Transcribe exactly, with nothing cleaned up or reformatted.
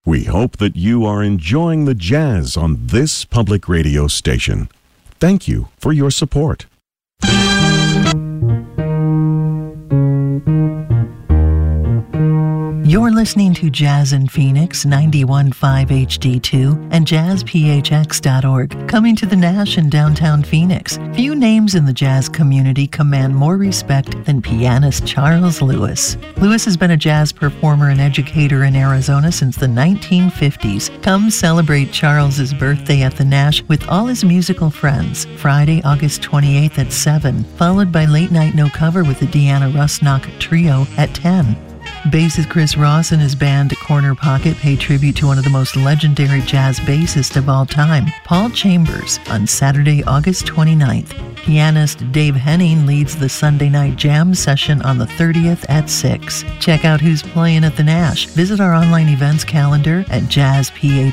We hope that you are enjoying the jazz on this public radio station. Thank you for your support. You're listening to Jazz in Phoenix, ninety-one point five H D two and jazz p h x dot org, coming to the Nash in downtown Phoenix. Few names in the jazz community command more respect than pianist Charles Lewis. Lewis has been a jazz performer and educator in Arizona since the nineteen fifties. Come celebrate Charles's birthday at the Nash with all his musical friends, Friday, August twenty-eighth at seven, followed by Late Night No Cover with the Deanna Rusnock Trio at ten. Bassist Chris Ross and his band Corner Pocket pay tribute to one of the most legendary jazz bassists of all time, Paul Chambers, on Saturday, August twenty-ninth. Pianist Dave Henning leads the Sunday night jam session on the thirtieth at six. Check out who's playing at the Nash. Visit our online events calendar at jazz p h